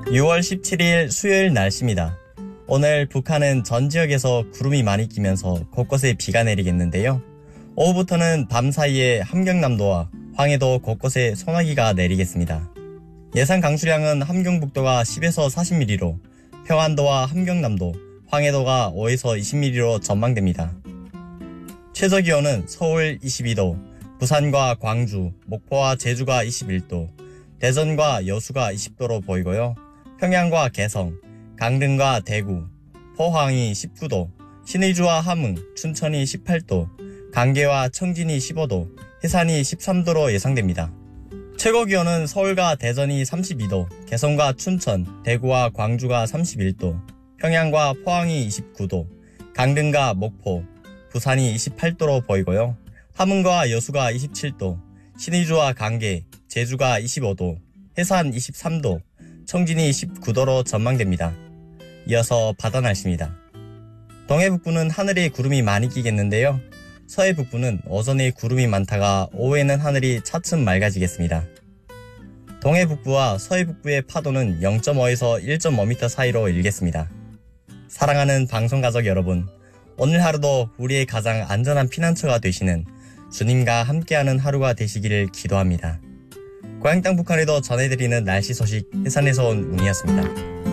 6월 17일 수요일 날씨입니다. 오늘 북한은 전 지역에서 구름이 많이 끼면서 곳곳에 비가 내리겠는데요. 오후부터는 밤 사이에 함경남도와 황해도 곳곳에 소나기가 내리겠습니다. 예상 강수량은 함경북도가 10에서 40mm로 평안도와 함경남도, 황해도가 5에서 20mm로 전망됩니다. 최저기온은 서울 22도, 부산과 광주, 목포와 제주가 21도, 대전과 여수가 20도로 보이고요. 평양과 개성, 강릉과 대구, 포항이 19도, 신의주와 함흥, 춘천이 18도, 강계와 청진이 15도, 해산이 13도로 예상됩니다. 최고기온은 서울과 대전이 32도, 개성과 춘천, 대구와 광주가 31도, 평양과 포항이 29도, 강릉과 목포, 부산이 28도로 보이고요. 함흥과 여수가 27도, 신의주와 강계, 제주가 25도, 해산 23도, 청진이 19도로 전망됩니다. 이어서 바다 날씨입니다. 동해북부는 하늘에 구름이 많이 끼겠는데요. 서해북부는 오전에 구름이 많다가 오후에는 하늘이 차츰 맑아지겠습니다. 동해북부와 서해북부의 파도는 0.5에서 1.5m 사이로 일겠습니다. 사랑하는 방송가족 여러분, 오늘 하루도 우리의 가장 안전한 피난처가 되시는 주님과 함께하는 하루가 되시기를 기도합니다. 고향 땅 북한에도 전해드리는 날씨 소식 해산에서 온 운이었습니다.